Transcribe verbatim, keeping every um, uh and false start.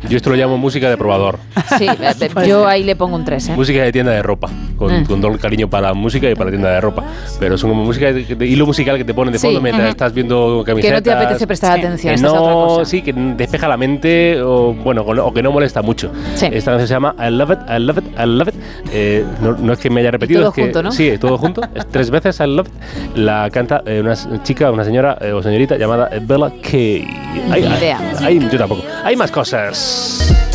Yo esto lo llamo música de probador. Sí, yo ahí le pongo un tres, ¿eh? Música de tienda de ropa, con, eh. con todo el cariño para la música y para la tienda de ropa. Pero son como música de, de hilo musical que te ponen de fondo sí, mientras uh-huh. estás viendo camisetas. Que no te apetece prestar sí. atención, que no, es otra cosa. Sí, que despeja la mente o, bueno, o que no molesta mucho. Sí. Esta canción se llama I Love It, I Love It, I Love It. Eh, no, no es que me haya repetido. Y todo es que, junto, ¿no? Sí, todo junto. Es tres veces I Love It. La canta eh, una chica, una señora eh, o señorita llamada Bella Kay. Ni idea. Hay, yo tampoco. Hay más cosas.